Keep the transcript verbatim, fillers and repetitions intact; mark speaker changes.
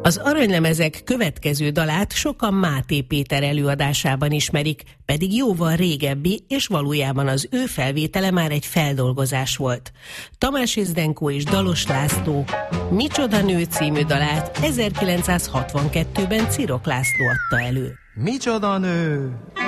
Speaker 1: Az Aranylemezek következő dalát sokan Máté Péter előadásában ismerik, pedig jóval régebbi, és valójában az ő felvétele már egy feldolgozás volt. Tamás Zdenko és Dalos László Micsoda nő című dalát ezerkilencszázhatvankettőben Cirok László adta elő.
Speaker 2: Micsoda nő!